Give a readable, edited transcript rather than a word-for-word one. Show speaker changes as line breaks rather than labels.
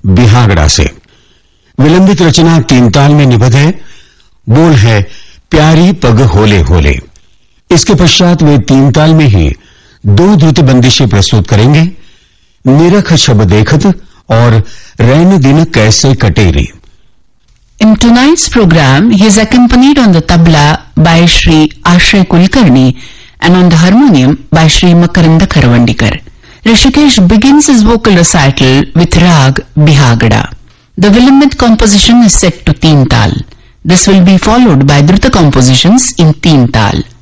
बिहागड़ा से। विलंबित रचना तीन ताल में निबद्ध है। बोल है प्यारी पग होले होले। इसके पश्चात वे तीन ताल में ही दो द्रुत बंदिशें प्रस्तुत करेंगे, निरख शब देखत और रैन दिन कैसे कटेरी।
In tonight's program, he is accompanied on the tabla by Shri Ashray Kulkarni and on the harmonium by Shri Makaranda Karavandikar. Rishikesh begins his vocal recital with Rag Bihagada. The Vilambit composition is set to Teen Tal. This will be followed by Druta compositions in Teen Tal.